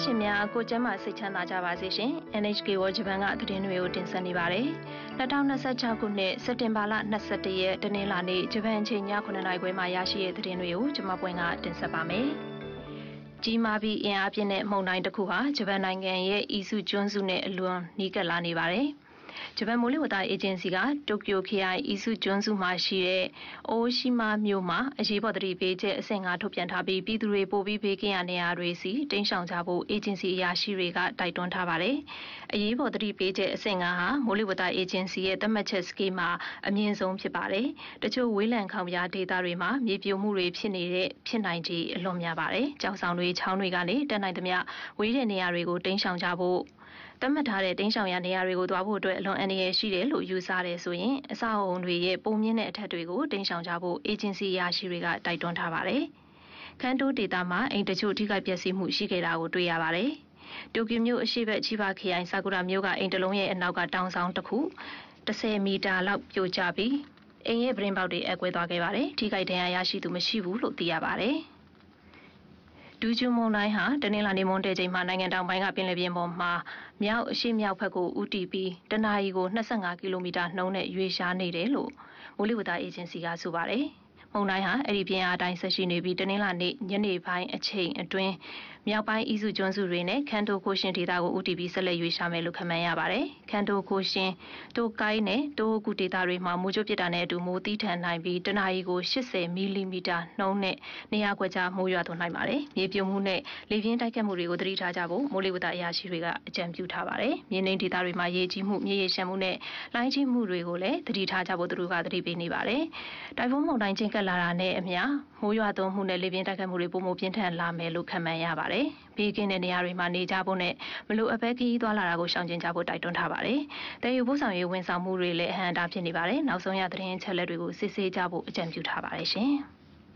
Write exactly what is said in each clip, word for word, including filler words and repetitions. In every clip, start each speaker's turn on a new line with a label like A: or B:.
A: ရှင်များကိုကျမ်းမာစိတ်ချမ်းသာကြပါစေရှင် N H K World Japan ကသတင်းတွေကိုတင်ဆက်နေပါတယ်။၂၀၂၆ခုနှစ်စက်တင်ဘာလ၂၁ရက်တနင်္လာနေ့ဂျပန်အချိန်ညခုနှစ်နာရီခွဲမှာရရှိတဲ့သတင်းတွေကိုကျွန်မပွင့်ကတင်ဆက်ပါမယ်။ကြီးမားပြီးအင်အားပြင်းတဲ့မုန်တိုင်းတစ်ခုဟာဂျပန်နိုင်ငံရဲ့အီဆူကျွန်းစုနဲ့အလွန်နီးကပ်လာနေပါတယ်။ဂျပန်မိုးလေဝသအေဂျင်စီကတိုကျိုခရိုင်အီဆူကျွန်းစုမှာရှိတဲ့အိုရှိမာမြို့မှာအရေးပေါ်သတိပေးချက်အဆင့်၅ထုတ်ပြန်ထားပြီးပြည်သူတွေပိုပြီးဘေးကင်းရနေရာတွေစီတိမ်းရှောင်ကြဖို့အေဂျင်စီအရာရှိတွေကတိုက်တွန်းထားပါတယ်။အရေးပေါ်သတိပေးချက်အဆင့်၅ဟာမိုးလေဝသအေဂျင်စီရဲ့သတ်မှတ်ချက်စကေးမှာအမြင့်ဆုံးဖြစ်ပါတယ်။တချို့ဝေးလံခေါင်ဖျားဒေသတွေမှာမြေပြိုမှုတွေဖြစ်နေတဲ့ဖြစ်နိုင်ခြေအလွန်များပါတယ်။ကြောက်ဆောင်တွေချောင်းတွေကနေတက်နိုင်သမျှဝေးတဲ့နေရာတွေကိုတိမ်းရှောင်ကြဖို့တတ်မှတ်ထားတဲ့တင်းရှောင်ရနေရာတွေကိုတွားဖို့အတွက်အလွန်အန္တရာယ်ရှိတယ်လို့ယူဆတယ်ဆိုရင်အဆောက်အုံတွေရဲ့ပုံမြင့်တဲ့အထက်တွေကိုတင်းရှောင်ကြဖို့အေဂျင်စီအရာရှိတွေကတိုက်တွန်းထားပါတယ်။ခန်တိုဒေတာမှာအိမ်တချို့ထိခိုက်ပျက်စီးမှုရှိခဲ့တာကိုတွေ့ရပါတယ်။တိုကျိုမြို့အရှေ့ဘက်ချီဘာခရိုင်ဆာကူရာမြို့ကအိမ်တလုံးရဲ့အနောက်ကတောင်ဆောင်တစ်ခု၁၀မီတာလောက်ပြိုကျပြီးအိမ်ရဲ့ပရင်ပေါက်တွေအကွဲသွားခဲ့ပါတယ်။ထိခိုက်ဒဏ်ရာရရှိသူမရှိဘူးလို့သိရပါတယ်။ဒူးကျူမုန်တိုင်းဟာတနင်္လာနေ့မွန်းတဲချိန်မှာနိုင်ငံတောင်ပိုင်းကပင်လယ်ပြင်ပေါ်မှာမြောက်အရှေ့မြောက်ဘက်ကိုဦးတည်ပြီးတနအီကို၂၅ကီလိုမီတာနှုန်းနဲ့ရွေ့ရှားနေတယ်လို့မိုးလေဝသအေဂျင်စီကဆိုပါတယ်။မုန်တိုင်းဟာအဲ့ဒီပြင်းအားအတိုင်းဆက်ရှိနေပြီးတနင်္လာနေ့ညနေပိုင်းအချိန်အတွင်းမြောက်ပိုင်းအီဆူကျွန်းစုတွေနဲ့ခန်တိုကိုရှင်ဒေသကိုဦးတည်ပြီးဆက်လက်ရွေ့ရှာမယ်လို့ခန့်မှန်းရပါတယ်။ခန်တိုကိုရှင်တိုကိုင်းနဲ့တိုဟိုကူဒေသတွေမှာမိုးကြိုးပစ်တာနဲ့အတူမိုးသီးထန်နိုင်ပြီးတနအီကို၈၀မီလီမီတာနှုန်းနဲ့နေရာကွက်ကြားမိုးရွာသွန်းနိုင်ပါတယ်။မြေပြိုမှုနဲ့လေပြင်းတိုက်ခတ်မှုတွေကိုသတိထားကြဖို့မိုးလေဝသအရာရှိတွေကအကြံပြုထားပါတယ်။မြေနိမ့်ဒေသတွေမှာရေကြီးမှုမြေရေရှမ်းမှုနဲ့လိုင်းကြီးမှုတွေကိုလည်းသတိထားကြဖို့သူတို့ကသတိပေးနေပါတယ်။တိုင်ဖုန်းမုန်တိုင်းချင်းကပ်လာတာနဲ့အမျှမိုးရွာသွန်းမှုနဲ့လေပြင်းတိုက်ခတ်မှုတွေပုံမပြင်းထန်လာမယ်လို့ခန့်မှန်းရပါတယ်။ဘေးကင်းတဲ့နေရာတွေမှာနေကြဖို့နဲ့မလိုအပ်ဘဲခရီးသွားလာတာကိုရှောင်ကျဉ်ကြဖို့တိုက်တွန်းထားပါတယ်။တည်ယူပို့ဆောင်ရေးဝန်ဆောင်မှုတွေလည်းအဟန့်အတားဖြစ်နေပါတယ်။နောက်ဆုံးရသတင်းအချက်အလက်တွေကိုစစ်ဆေးကြဖို့အကြံပြုထားပါတယ်ရှင်။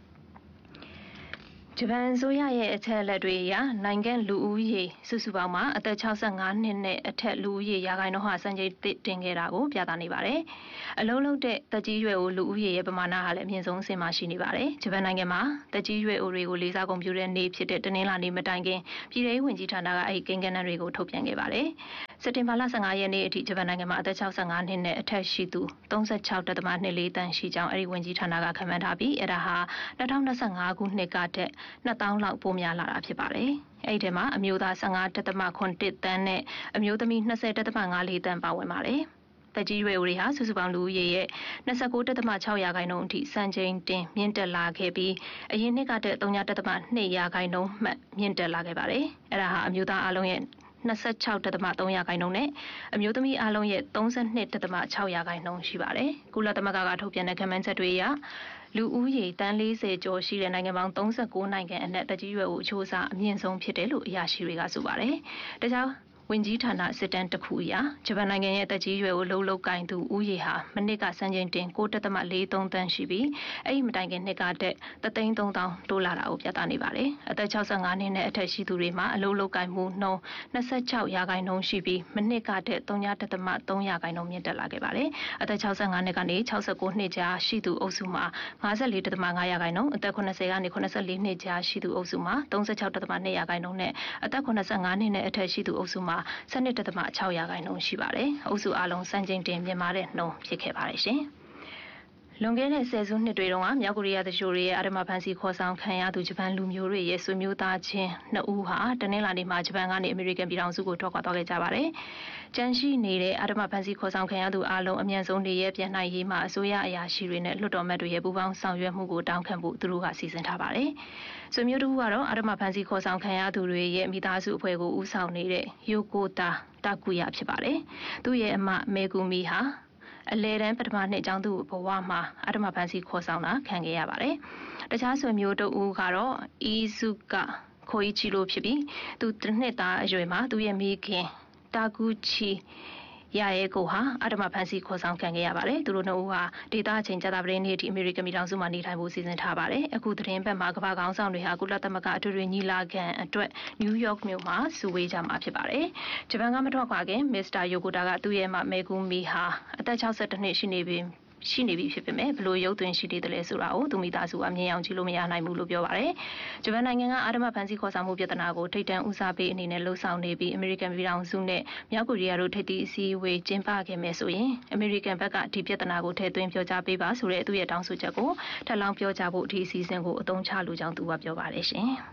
A: ဂျပန်ဆိုရရဲ့အချက်အလက်တွေအရနိုင်ငံလူဦးရေစုစုပေါင်းမှာအသက်၆၅နှစ်နဲ့အထက်လူဦးရေရာခိုင်နှုန်းဟာစံချိန်တင်ခဲ့တာကိုပြသနေပါတယ်။အလုံးလုံးတဲ့တက်ကြီးရွယ်အိုလူဦးရေရဲ့ပမာဏဟာလည်းအမြင့်ဆုံးအဆင့်မှာရှိနေပါတယ်။ဂျပန်နိုင်ငံမှာတက်ကြီးရွယ်အိုတွေကိုလေးစားဂုဏ်ပြုတဲ့နေ့ဖြစ်တဲ့တနင်္လာနေ့မတိုင်ခင်ပြည်ထောင်စုဝန်ကြီးဌာနကအဲ့ဒီကိန်းဂဏန်းတွေကိုထုတ်ပြန်ခဲ့ပါတယ်။စက်တင်ဘာလ၁၅ရက်နေ့အထိဂျပန်နိုင်ငံမှာအသက်၆၅နှစ်နဲ့အထက်ရှိသူ၃၆.၂၄တန်းရှိကြောင်းအဲ့ဒီဝန်ကြီးဌာနကခန့်မှန်းထားပြီးအဲ့ဒါဟာ၂၀၂၅ခုနှစ်ကတည်းကနှစ်သောင်းလောက်ပိုများလာတာဖြစ်ပါတယ်။အဲ့ဒီထဲမှာအမျိုးသား၁၅.၇၁တန်းနဲ့အမျိုးသမီး၂၀.၅၄တန်းပါဝင်ပါတယ်။တက်ကြီးရွယ်အိုတွေဟာစုစုပေါင်းလူဦးရေရဲ့၂၉.၆ရာခိုင်နှုန်းအထိစံချိန်တင်မြင့်တက်လာခဲ့ပြီးအရင်နှစ်ကတည်းက၃.၂ရာခိုင်နှုန်းမှမြင့်တက်လာခဲ့ပါတယ်။အဲ့ဒါဟာအမျိုးသားအလုံးရဲ့၂၆.၃ရာခိုင်နှုန်းနဲ့အမျိုးသမီးအလုံးရဲ့၃၂.၆ရာခိုင်နှုန်းရှိပါတယ်။ကုလသမဂ္ဂကထုတ်ပြန်တဲ့ခန့်မှန်းချက်တွေအရလူဦးရေတန်း၄၀ကျော်ရှိတဲ့နိုင်ငံပေါင်း၃၉နိုင်ငံအနက်တက်ကြီးရွယ်အိုအချိုးအစားအမြင့်ဆုံးဖြစ်တယ်လို့အရာရှိတွေကဆိုပါတယ်။ဒါကြောင့်ဝန်ကြီးဌာနစစ်တမ်းတစ်ခုအရဂျပန်နိုင်ငံရဲ့တက်ကြီးရွယ်အိုလှုပ်လှုပ်ကိုင်သူဦးရေဟာမနစ်ကစံချိန်တင်၉.၄၃တန်းရှိပြီးအဲ့ဒီမတိုင်ခင်နှစ်ကတည်းကတသိန်းသုံးသောင်းတိုးလာတာကိုပြသနေပါတယ်။အသက်၆၅နှစ်နဲ့အထက်ရှိသူတွေမှာအလုပ်လုပ်ကိုင်မှုနှုန်း၂၆ရာခိုင်နှုန်းရှိပြီးမနစ်ကတည်းက၃.၃ရာခိုင်နှုန်းမြင့်တက်လာခဲ့ပါတယ်။အသက်၆၅နှစ်ကနေ၆၉နှစ်ကြားရှိသူအုပ်စုမှာ၅၄.၅ရာခိုင်နှုန်းအသက်၇၀ကနေ၇၄နှစ်ကြားရှိသူအုပ်စုမှာ၃၆.၂ရာခိုင်နှုန်းနဲ့အသက်၇၅နှစ်နဲ့အထက်ရှိသူအုပ်စုမှာ၁၂.၆ရာခိုင်နှုန်းရှိပါတယ်။အုပ်စုအလုံးစံချိန်တင်မြင့်မားတဲ့နှုန်းဖြစ်ခဲ့ပါတယ်ရှင်။လွန်ခဲ့တဲ့ဆယ်စုနှစ်တွေတုန်းကမြောက်ကိုရီးယားသူလျှိုတွေရဲ့အဓမ္မဖန်ဆီးခေါ်ဆောင်ခံရသူဂျပန်လူမျိုးတွေရဲ့ဆွေမျိုးသားချင်းနှစ်ဦးဟာတနင်္လာနေ့မှာဂျပန်ကနေအမေရိကန်ပြည်ထောင်စုကိုထွက်ခွာသွားခဲ့ကြပါတယ်။ကြန့်ရှိနေတဲ့အဓမ္မဖန်ဆီးခေါ်ဆောင်ခံရသူအလုံးအမြန်ဆုံးနေရပြန်နိုင်ရေးမှာအစိုးရအရာရှိတွေနဲ့လွှတ်တော်မတ်တွေရဲ့ပူးပေါင်းဆောင်ရွက်မှုကိုတောင်းခံဖို့သူတို့ကစီစဉ်ထားပါတယ်။ဆွေမျိုးတို့ကတော့အဓမ္မဖန်ဆီးခေါ်ဆောင်ခံရသူတွေရဲ့မိသားစုအဖွဲ့ကိုဦးဆောင်နေတဲ့ယိုကိုတာတာကူယာဖြစ်ပါတယ်။သူ့ရဲ့အမမေဂူမီဟာအလဲတန်းပထမနှစ်အကြောင်းသူဘဝမှာအဓမ္မဖန်ဆီးခေါ်ဆောင်တာခံခဲ့ရပါတယ်။တခြားဆွေမျိုးတို့ဦးကတော့အီဇုကခိုအီချီလိုဖြစ်ပြီးသူတစ်နှစ်သားအရွယ်မှာသူ့ရဲ့မိခင်တာကူချီရရဲ့ကိုဟာအဓမ္မဖန်ဆီးခေါ်ဆောင်ခံခဲ့ရပါတယ်။သူတို့နှစ်ဦးဟာဒေသအချိန်ကြာသပတေးနေ့အထိအမေရိကန်ပြည်ထောင်စုမှာနေထိုင်ဖို့စီစဉ်ထားပါတယ်။အခုသတင်းပတ်မှာကမ္ဘာခေါင်းဆောင်တွေဟာကုလသမဂ္ဂအထွေထွေညီလာခံအတွက်နယူးယောက်မြို့မှာစုဝေးကြမှာဖြစ်ပါတယ်။ဂျပန်ကမထွက်ခွာခင်မစ္စတာယိုကိုတာကသူ့ရဲ့မမေဂူမီဟာအသက်၆၁နှစ်ရှိနေပြီရှိနေပြီဖြစ်ပေမဲ့ဘလို့ရုပ်သွင်းရှိနေတယ်လဲဆိုတာကိုသူမိသားစုကမြင်အောင်ကြည့်လို့မရနိုင်ဘူးလို့ပြောပါတယ်။ဂျပန်နိုင်ငံကအာဓမဖန်ဆီးခေါ်ဆောင်မှုပြဿနာကိုထိပ်တန်းဦးစားပေးအနေနဲ့လှုံ့ဆော်နေပြီးအမေရိကန်ပြည်ထောင်စုနဲ့မြောက်ကိုရီးယားတို့ထိပ်သီးအစည်းအဝေးကျင်းပခဲ့မယ်ဆိုရင်အမေရိကန်ဘက်ကဒီပြဿနာကိုထည့်သွင်းပြောကြားပေးပါဆိုတဲ့သူ့ရဲ့တောင်းဆိုချက်ကိုထပ်လောင်းပြောကြားဖို့ဒီအစီအစဉ်ကိုအသုံးချလိုကြောင်းသူကပြောပါတယ်ရှင်။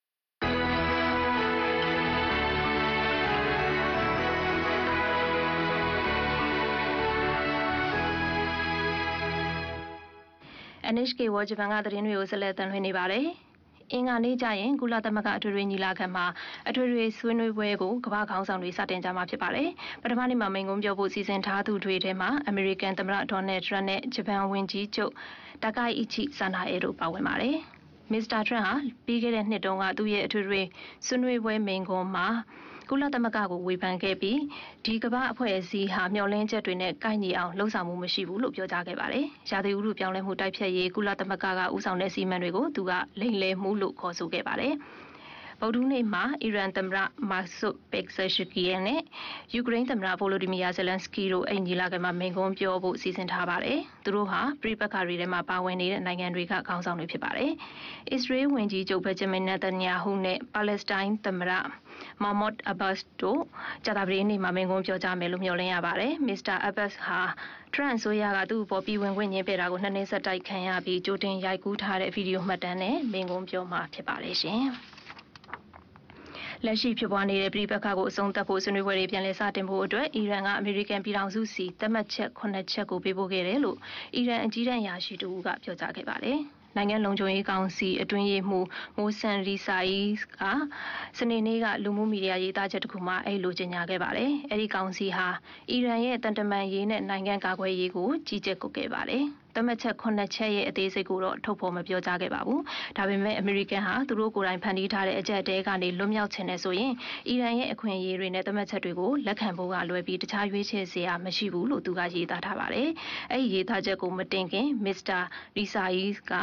A: N H K ဝဂျပန်ကသတင်းတွေကိုဆက်လက်တင်ပြနေပါတယ်။အင်္ဂါနေ့ကျရင်ကုလသမဂ္ဂအထွေထွေညီလာခံမှာအထွေထွေဆွေးနွေးပွဲကိုကမ္ဘာခေါင်းဆောင်တွေစတင်ကြမှာဖြစ်ပါတယ်။ပထမနေ့မှာမိန့်ခွန်းပြောဖို့စီစဉ်ထားသူတွေထဲမှာအမေရိကန်သမ္မတဒေါ်နယ်ထရန့်နဲ့ဂျပန်ဝန်ကြီးချုပ်တာကာအီချီဆာနာအေတို့ပါဝင်ပါတယ်။မစ္စတာထရန့်ဟာပြီးခဲ့တဲ့နှစ်တုန်းကသူ့ရဲ့အထွေထွေဆွေးနွေးပွဲမိန့်ခွန်းမှာကုလသမဂ္ဂကိုဝေဖန်ခဲ့ပြီးဒီကမ္ဘာအဖွဲ့အစည်းဟာမျှော်လင့်ချက်တွေနဲ့ကိုက်ညီအောင်လှုံ့ဆော်မှုမရှိဘူးလို့ပြောကြားခဲ့ပါတယ်။ရာသီဥတုပြောင်းလဲမှုတိုက်ဖျက်ရေးကုလသမဂ္ဂကဦးဆောင်တဲ့စီမံတွေကိုသူကလိမ်လည်မှုလို့ခေါ်ဆိုခဲ့ပါတယ်။ဗုဒ္ဓနေ့မှာအီရန်သမ္မတမာဆုတ်ပက်ဆာရှကီယန်နဲ့ယူကရိန်းသမ္မတဗိုလိုဒီမီယာဇယ်လန်စကီတို့အိမ်ကြီးလာကမှာမိန့်ခွန်းပြောဖို့စီစဉ်ထားပါတယ်။သူတို့ဟာပြည်ပခါတွေထဲမှာပါဝင်နေတဲ့နိုင်ငံတွေကခေါင်းဆောင်တွေဖြစ်ပါတယ်။အစ္စရေးဝန်ကြီးချုပ်ဘက်ဂျမင်နေတန်ယာဟုနဲ့ပါလက်စတိုင်းသမ္မတမာမော့အဘတ်တို့ကြာသပတေးနေ့မှာမိန့်ခွန်းပြောကြားမယ်လို့မျှော်လင့်ရပါတယ်။မစ္စတာအဘတ်ဟာထရန့်ဆိုရကသူ့အပေါ်ပြည်ဝင်ခွင့်ညှင်းပယ်တာကိုနှစ်နှစ်ဆက်တိုက်ခံရပြီးကြိုတင်ရိုက်ကူးထားတဲ့ဗီဒီယိုမှတ်တမ်းနဲ့မိန့်ခွန်းပြောမှာဖြစ်ပါတယ်ရှင်။လက်ရှိဖြစ်ပွားနေတဲ့ပြည်ပခါကိုအဆုံးသတ်ဖို့ဆွေးနွေးပွဲတွေပြန်လည်စတင်ဖို့အတွက်အီရန်ကအမေရိကန်ပြည်ထောင်စုစီသတ်မှတ်ချက်ခုနှစ်ချက်ကိုပေးပို့ခဲ့တယ်လို့အီရန်အကြီးတန်းရာရှိတူကပြောကြားခဲ့ပါတယ်။နိုင်ငံလုံခြုံရေးကောင်စီအတွင်းရေးမှူးမိုဆန်ရီဆိုင်ကစနေနေ့ကလူမှုမီဒီယာရေးသားချက်တစ်ခုမှာအဲ့လိုကြေညာခဲ့ပါတယ်။အဲ့ဒီကောင်စီဟာအီရန်ရဲ့တန်တမန်ရေးနဲ့နိုင်ငံကာကွယ်ရေးကိုကြီးကြပ်ကုတ်ခဲ့ပါတယ်။တမတ်ချက်ခုနှစ်ချက်ရဲ့အသေးစိတ်ကိုတော့ထုတ်ဖော်မပြောကြားခဲ့ပါဘူး။ဒါပေမဲ့အမေရိကန်ဟာသူတို့ကိုယ်တိုင်ဖန်တီးထားတဲ့အကြက်တဲကနေလွတ်မြောက်ချင်တဲ့ဆိုရင်အီရန်ရဲ့အခွင့်အရေးတွေနဲ့တမတ်ချက်တွေကိုလက်ခံဖို့ကလွယ်ပြီးတခြားရွေးချယ်စရာမရှိဘူးလို့သူကရေးသားထားပါတယ်။အဲ့ဒီရေးသားချက်ကိုမတင်ခင်မစ္စတာရီဆာယီက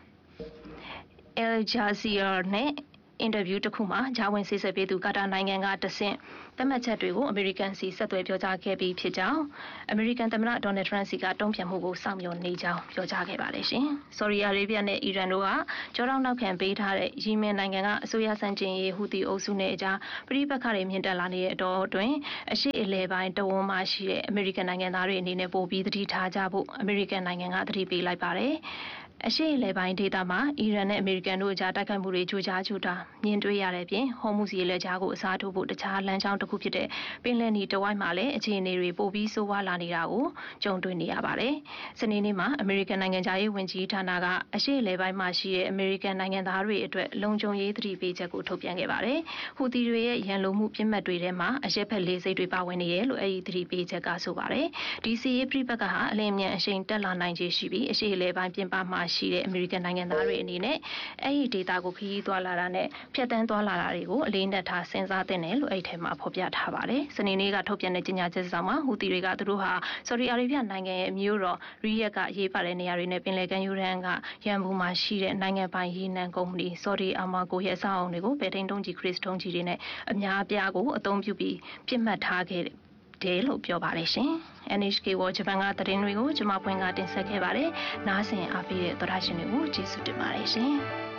A: El Jazeera နဲ့အင်တာဗျူးတစ်ခုမှာဂျာဝင်ဆေးဆက်ပေးသူကာတာနိုင်ငံကတဆင့်သတ်မှတ်ချက်တွေကိုအမေရိကန်စီဆက်သွယ်ပြောကြားခဲ့ပြီးဖြစ်ကြောင်းအမေရိကန်သမ္မတဒေါ်နယ်ထရန့်စီကတုံ့ပြန်မှုကိုစောင့်မျှော်နေကြောင်းပြောကြားခဲ့ပါတယ်ရှင်။ဆော်ဒီအာရေဗျနဲ့အီရန်တို့ကကြောတောင်နောက်ခံပေးထားတဲ့ယီမင်နိုင်ငံကအစိုးရစံကျင်ရေးဟူသီအုပ်စုနဲ့အကြားပြည်ပခါတွေမြင့်တက်လာနေတဲ့အတော်အတွင်းအရှိအလဲပိုင်းတဝန်းမှာရှိတဲ့အမေရိကန်နိုင်ငံသားတွေအနေနဲ့ပိုပြီးသတိထားကြဖို့အမေရိကန်နိုင်ငံကသတိပေးလိုက်ပါတယ်။အရှိအလဲပိုင်းဒေသမှာအီရန်နဲ့အမေရိကန်တို့အကြားတိုက်ခိုက်မှုတွေကြိုးကြားကြိုးတာမြင်တွေ့ရတဲ့ပြင်ဟော်မုဇ်ရေလက်ကြားကိုအစားထိုးဖို့တခြားလမ်းကြောင်းတစ်ခုဖြစ်တဲ့ပင်လယ်နီတဝိုက်မှာလည်းအခြေအနေတွေပိုပြီးဆိုးဝါးလာနေတာကိုကြုံတွေ့နေရပါတယ်။စနေနေ့မှာအမေရိကန်နိုင်ငံသားရေးဝန်ကြီးဌာနကအရှိအလဲပိုင်းမှာရှိတဲ့အမေရိကန်နိုင်ငံသားတွေအတွက်လုံခြုံရေးသတိပေးချက်ကိုထုတ်ပြန်ခဲ့ပါတယ်။ဟူသီတွေရဲ့ရန်လိုမှုပြစ်မှတ်တွေထဲမှာအရက်ဖက်လေးစိတ်တွေပါဝင်နေတယ်လို့အဲဒီသတိပေးချက်ကဆိုပါတယ်။ဒီစီရေးပြပကဟာအလင်းမြန်အရှိန်တက်လာနိုင်ခြေရှိပြီးအရှိအလဲပိုင်းပြင်ပမှာရှိတဲ့အမေရိကန်နိုင်ငံသားတွေအနေနဲ့အဲ့ဒီဒေတာကိုခရီးသွားလာတာနဲ့ဖြတ်တန်းသွားလာတာတွေကိုအလေးနက်ထားစဉ်းစားသင့်တယ်လို့အဲ့ထဲမှာဖော်ပြထားပါတယ်။စနေနေ့ကထုတ်ပြန်တဲ့ကြေညာချက်ဆောင်မှာဟူသီတွေကသူတို့ဟာဆော်ဒီအာရေဗျနိုင်ငံရဲ့မြို့တော်ရီယက်ကရေးပါတဲ့နေရာတွေနဲ့ပင်လယ်ကမ်းရိုးတန်းကရန်ဘူးမှာရှိတဲ့နိုင်ငံပိုင်ရေနံကုမ္ပဏီဆော်ဒီအာမာကိုရဲ့အဆောက်အအုံတွေကိုပဲထိန်တုံးကြီးခရစ်တုံးကြီးတွေနဲ့အများအပြားကိုအသုံးပြုပြီးပြစ်မှတ်ထားခဲ့တယ်လို့ပြောပါတယ်ရှင်။ N H K ဝဂျပန်ကသတင်းတွေကိုကျွန်မပွင့်ကတင်ဆက်ခဲ့ပါတယ်။နားဆင်အားပေးတဲ့သောတာရှင်တွေကိုကျေးဇူးတင်ပါတယ်ရှင်။